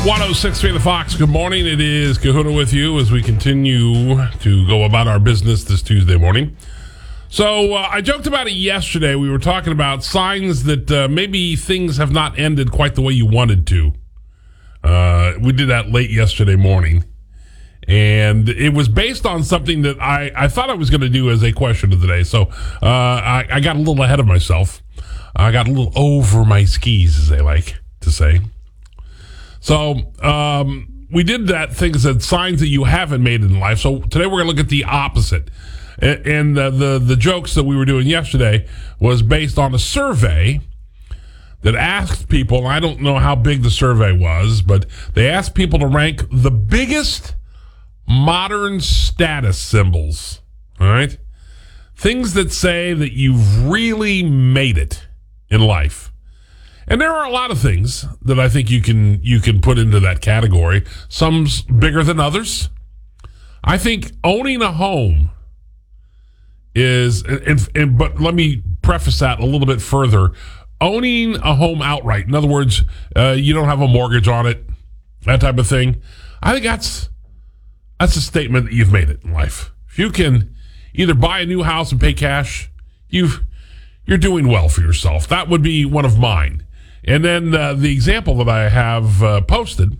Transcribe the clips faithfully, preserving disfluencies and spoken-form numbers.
one oh six point three The Fox. Good morning. It is Kahuna with you as we continue to go about our business this Tuesday morning. So uh, I joked about it yesterday. We were talking about signs that uh, maybe things have not ended quite the way you wanted to. Uh, we did that late yesterday morning. And it was based on something that I, I thought I was going to do as a question of the day. So uh, I, I got a little ahead of myself. I got a little over my skis, as they like to say. So um, we did that thing that said signs that you haven't made in life. So today we're going to look at the opposite. And, and uh, the, the jokes that we were doing yesterday was based on a survey that asked people, and I don't know how big the survey was, but they asked people to rank the biggest modern status symbols. All right? Things that say that you've really made it in life. And there are a lot of things that I think you can you can put into that category. Some's bigger than others. I think owning a home is, and, and, but let me preface that a little bit further. Owning a home outright, in other words, uh, you don't have a mortgage on it, that type of thing. I think that's that's a statement that you've made it in life. If you can either buy a new house and pay cash, you've you're doing well for yourself. That would be one of mine. And then uh, the example that I have uh, posted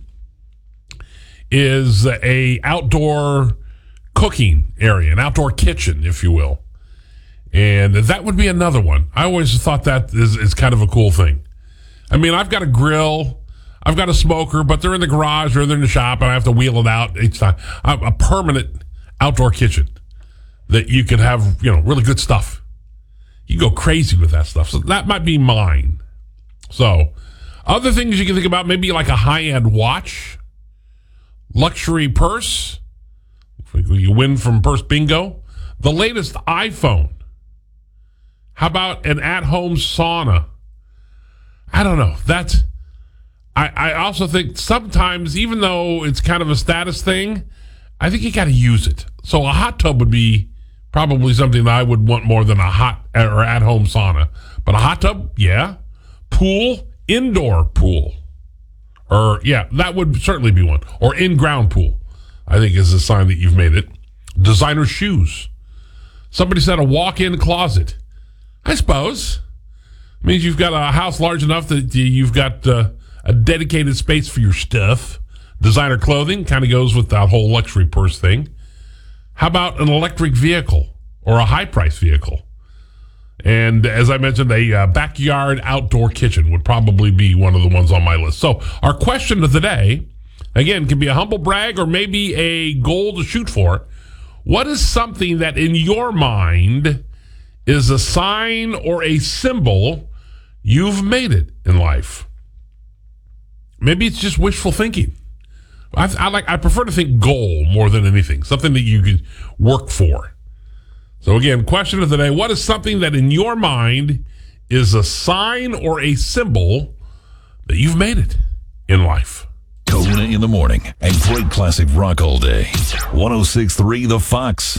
is a outdoor cooking area, an outdoor kitchen, if you will. And that would be another one. I always thought that is, is kind of a cool thing. I mean, I've got a grill, I've got a smoker, but they're in the garage or they're in the shop, and I have to wheel it out each time. I'm a permanent outdoor kitchen that you can have, you know, really good stuff. You can go crazy with that stuff. So that might be mine. So, other things you can think about, maybe like a high-end watch, luxury purse, you win from Purse Bingo, the latest iPhone. How about an at-home sauna? I don't know. That's, I, I also think sometimes, even though it's kind of a status thing, I think you got to use it. So a hot tub would be probably something that I would want more than a hot or at-home sauna. But a hot tub, yeah. Pool, indoor pool. Or, yeah, that would certainly be one. Or in-ground pool, I think is a sign that you've made it. Designer shoes. Somebody said a walk-in closet. I suppose. It means you've got a house large enough that you've got uh, a dedicated space for your stuff. Designer clothing kind of goes with that whole luxury purse thing. How about an electric vehicle or a high-price vehicle? And as I mentioned, a uh, backyard outdoor kitchen would probably be one of the ones on my list. So our question of the day, again, can be a humble brag or maybe a goal to shoot for. What is something that in your mind is a sign or a symbol you've made it in life? Maybe it's just wishful thinking. I, I like. I prefer to think goal more than anything, something that you could work for. So again, question of the day, what is something that in your mind is a sign or a symbol that you've made it in life? Kahuna in the morning and great classic rock all day. one oh six point three The Fox.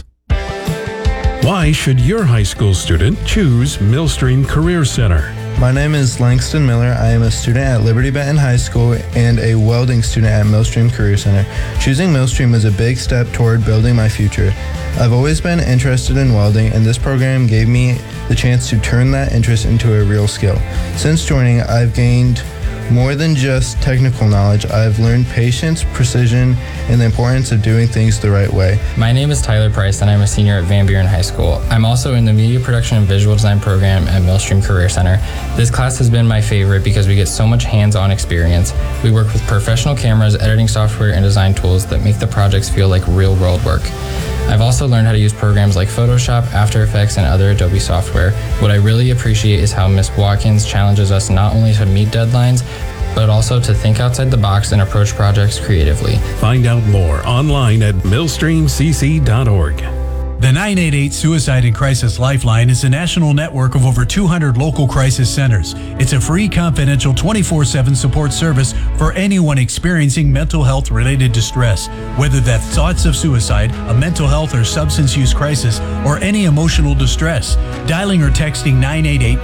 Why should your high school student choose Millstream Career Center? My name is Langston Miller. I am a student at Liberty Benton High School and a welding student at Millstream Career Center. Choosing Millstream was a big step toward building my future. I've always been interested in welding, and this program gave me the chance to turn that interest into a real skill. Since joining, I've gained more than just technical knowledge. I've learned patience, precision, and the importance of doing things the right way. My name is Tyler Price, and I'm a senior at Van Buren High School. I'm also in the Media Production and Visual Design program at Millstream Career Center. This class has been my favorite because we get so much hands-on experience. We work with professional cameras, editing software, and design tools that make the projects feel like real-world work. I've also learned how to use programs like Photoshop, After Effects, and other Adobe software. What I really appreciate is how Miz Watkins challenges us not only to meet deadlines, but also to think outside the box and approach projects creatively. Find out more online at millstream c c dot org. The nine eight eight Suicide and Crisis Lifeline is a national network of over two hundred local crisis centers. It's a free, confidential, twenty-four seven support service for anyone experiencing mental health related distress, whether that's thoughts of suicide, a mental health or substance use crisis, or any emotional distress. Dialing or texting nine eight eight